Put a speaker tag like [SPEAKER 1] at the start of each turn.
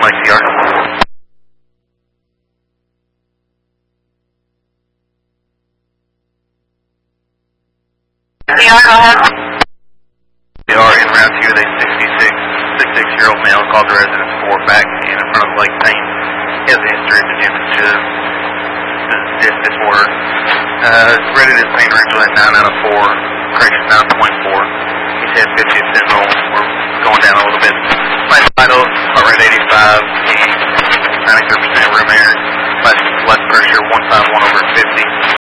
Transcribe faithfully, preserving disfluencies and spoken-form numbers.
[SPEAKER 1] Mike C R.
[SPEAKER 2] C R, go ahead.
[SPEAKER 1] C R in route two, they sixty-six, sixty-six-year-old male called the residence for back and in front of leg pain. He has a history of degenerative disc disorder. Uh, rated his pain range was nine out of four, correction nine point four. He's had fiftieth sentinel. We're going down a little bit. Vital vitals, heart rate eighty-five, he's ninety-three percent room air, blood pressure one fifty-one over fifty.